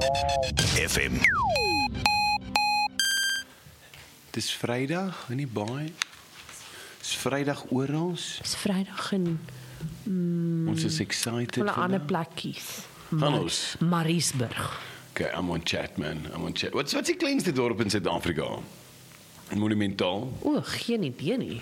FM. Dis Vrydag in die baai. Dis Vrydag oral. Dis Vrydag in Ons is excited. alle vandag. ander plekkies. Gaan ons. Mariesburg. Okay, I'm on chat, man. I'm on chat. Wat's die kleinste dorp in Suid-Afrika? Monumentaal. O, geen idee nie.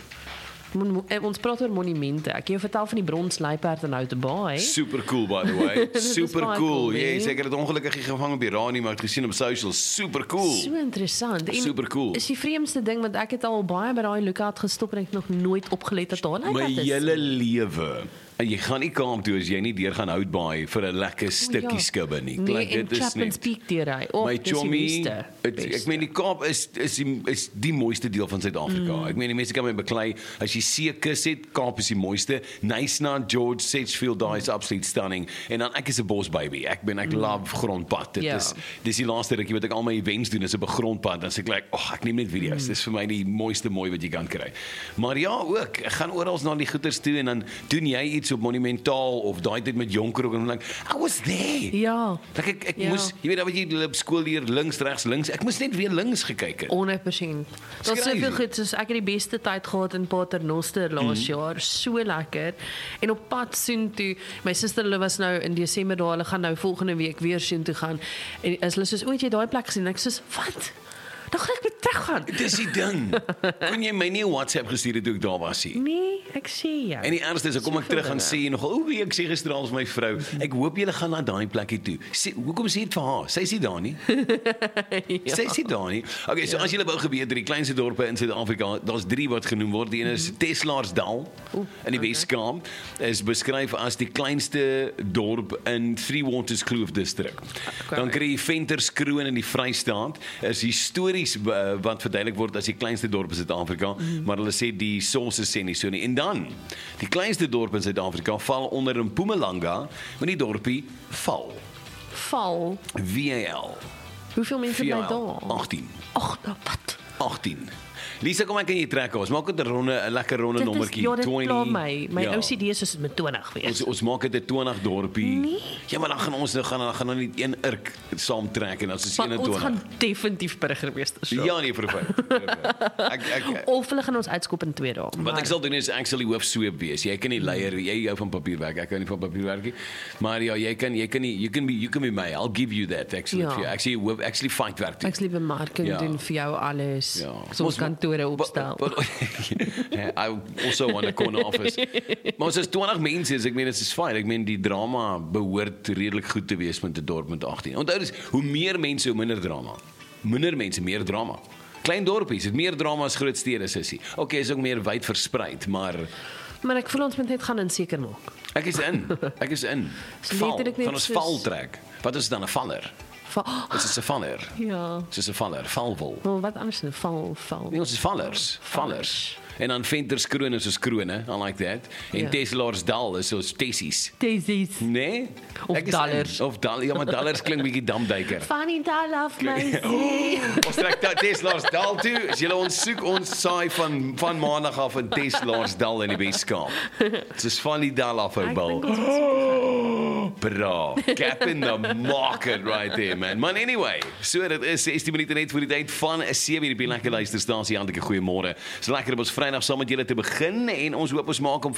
Ons praat oor monumente. Ek kan jou vertel van die Bronsluiperd in Oudtshoorn. Super cool, by the way. is Super baie cool. cool, Jy nee? seker het ongelukkig nie gevang op die radio, maar ek het gesien op socials. Super cool. So interessant. En Super cool. Is die vreemdste ding, want ek het al baie by daai lookout gestop en ek het nog nooit opgelet dat daar 'n My luikaat is. hele lewe. En jy gaan nie Kaap toe as jy nie deur gaan Houtbaai vir 'n lekker stukkie skibbe nie. Nee, Like, en dit is Chapman's nie. Peak deur hy. Oh, My dis die chommy, beste. ek meen die Kaap is die mooiste deel van Suid-Afrika. Ek meen die mense kan my beklei as jy seekus het, Kaap is die mooiste. Nyasna, George, Sedgefield, daai is absoluut stunning. En dan ek is 'n bos baby. Ek love grondpad. Dit Ja. dis die laaste rukkie wat ek al my events doen is op 'n grondpad. Dan sê ek like, ek neem net video's. Dis vir my die mooiste mooi wat jy kan kry. Maar ja, ook, ek gaan oral na die goeters toe en dan doen jy iets op Monumentaal of daai tyd met Jonker en like, I was there. Ja. Ek Ja. moes, jy weet dat wat jy op skool leer links, regs, links. Ek moes net weer links gekyk het. 100%. Daar's crazy. soveel goed, soos ek het die beste tyd gehad in Paternoster laas jaar, so lekker. En op pad soontoe, my suster hulle was nou in Desember daar, hulle gaan nou volgende week weer soontoe gaan. En as hulle soos, ooit jy daai plek gesien, ek soos, wat? Dan gaan ek weer teruggaan. Dis die ding. Kon jy my nie 'n WhatsApp gestuur het toe ek daar was nie? Nee, ek sê jou. En die ergste is, ek kom ek Soveel terug en dinge. sê nogal, ek sê gister al vir my vrou, ek hoop julle gaan na daai plekkie toe. Hoekom sê jy dit vir haar? Sy is nie daar nie. Ja. Sy is nie daar nie. Okay, so as julle wou geweet die kleinste dorpe in Suid-Afrika, daar's 3 wat genoem word. Die een is Teslaersdal in die Wes-Kaap, is beskryf as die kleinste dorp in Three Waters Kloof distrik. Dan kry jy Venterskroon in die Vrystaat, is histories wat verduidelik word as die kleinste dorp in Suid-Afrika, maar hulle sê die sources sê nie so nie. En dan, die kleinste dorp in Suid-Afrika val onder Mpumalanga, maar die dorpie Val. Val. VAL. Hoeveel mense bly VAL. daar? 18. Ag, nou wat? 18. Lisa, kom ek kan jy trek ons. Maak dit 'n lekker ronde nommertjie. Ja, dit 20. pla my. My Ja. OCD is soos met 20 wees. Ons maak dit 'n 20 dorpie. Nee. Ja, maar dan gaan ons gaan nou net een irk saam trek en dan is Maar ons 21. gaan definitief burgemeester shop. Ja, nee, vir 5. Ek Of hulle gaan ons uitskop in 2 dae. wat ek sal doen is ek sal die hoofsweep wees. Jy kan nie leier, jy hou van papierwerk. Ek hou nie van papierwerk nie. Maar ja, jy kan nie you can be my. I'll give you that actually. Ja. Ja. Actually fight werk. doen. Ek sal liewe marketing Ja. doen vir jou alles. Ja. Soms kantore opstel. I also want a corner office. Maar as 20 mense is, ek meen dit is fyn. Ek meen die drama behoort redelik goed te wees met 'n dorp met 18. Onthou dis hoe meer mense hoe minder drama. Minder mense meer drama. Klein dorpies het meer drama as groot stede sissie. Okay, is ook meer wyd verspreid, maar Maar ek voel ons moet net gaan en seker maak. ek is in. Ek is in. So Val, letterlik net gaan ons soos- val trek. Wat is dan 'n valler? Dit is 'n valler. Ja. Dit is 'n valler, valwol. Maar wat anders nou val. Nee, ons is vallers. En dan Venterskroon is soos krone, I like that. En Ja. Teslaersdal is soos tessies. Daisies. Nee? Of Ek is dollars. in. Of dollars. Ja, maar dollars klink bietjie damduiker. Fanny dal af my see. Ons trek dat Teslaersdal toe. As julle ons soek, ons saai van maandag af in Teslaersdal in die Weskaap. Dit is van die dal af ou Ek bal. dink ons moet Bra, cap in the market right there, man. Man, anyway, so dit is 16 minute net voor die tyd van 'n 7 uur op die lekker luisterstasie. Handelike goeiemôre. Dis lekker om ons Vrydag saam met julle te begin en ons hoop ons maak hom